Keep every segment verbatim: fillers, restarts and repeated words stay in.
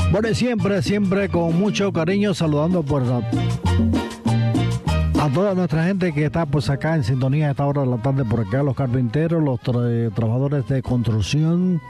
Bueno, siempre, siempre con mucho cariño, saludando por a, a toda nuestra gente que está pues acá en sintonía a esta hora de la tarde por acá, los carpinteros, los tra trabajadores de construcción,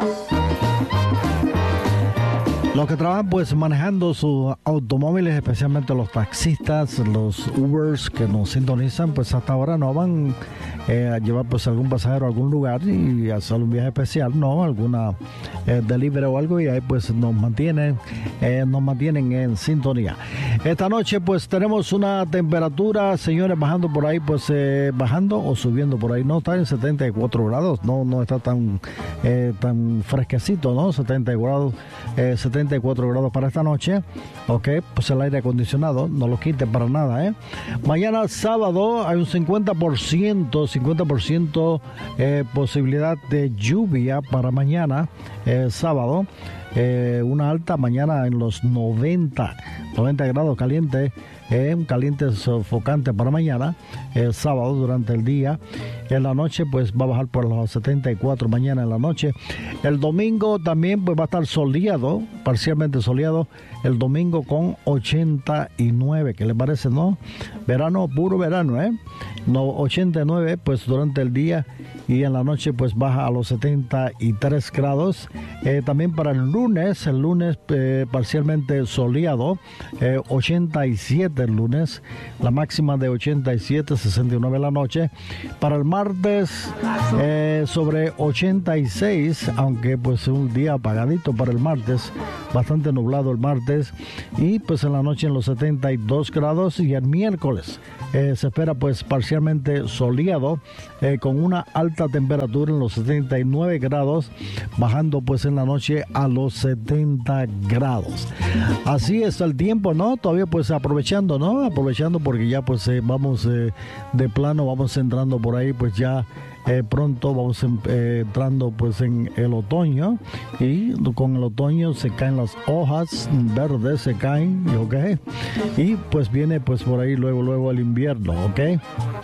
los que trabajan pues manejando sus automóviles, especialmente los taxistas, los Ubers que nos sintonizan, pues hasta ahora no van eh, a llevar pues algún pasajero a algún lugar y hacer un viaje especial, no, alguna eh, delivery o algo, y ahí pues nos mantienen, eh, nos mantienen en sintonía. Esta noche pues tenemos una temperatura, señores, bajando por ahí, pues eh, bajando o subiendo por ahí, no está en setenta y cuatro grados, no, no está tan, eh, tan fresquecito, ¿no? setenta grados, eh, setenta y cuatro grados para esta noche, ok, pues el aire acondicionado no lo quite para nada, ¿eh? Mañana sábado hay un cincuenta por ciento, cincuenta por ciento eh, posibilidad de lluvia para mañana, eh, sábado, eh, una alta mañana en los noventa grados caliente, eh, caliente sofocante para mañana, el sábado durante el día. En la noche pues va a bajar por los setenta y cuatro mañana en la noche. El domingo también pues va a estar soleado, parcialmente soleado, el domingo con ochenta y nueve, ¿qué le parece, no? Verano, puro verano, ¿eh? No, ochenta y nueve pues durante el día, y en la noche pues baja a los setenta y tres grados. Eh, también para el lunes, el lunes eh, parcialmente soleado, eh, ochenta y siete el lunes, la máxima de ochenta y siete, sesenta y nueve la noche. Para el martes eh, sobre ochenta y seis, aunque pues un día apagadito para el martes, bastante nublado el martes, y pues en la noche en los setenta y dos grados. Y el miércoles eh, se espera pues parcialmente soleado, eh, con una alta temperatura en los setenta y nueve grados, bajando pues en la noche a los setenta grados. Así está el tiempo, ¿no? Todavía pues aprovechando, ¿no? Aprovechando porque ya pues eh, vamos eh, de plano, vamos entrando por ahí pues ya eh, pronto vamos eh, entrando pues en el otoño, y con el otoño se caen las hojas verdes, se caen, ¿ok? Y pues viene pues por ahí luego luego el invierno, ¿ok?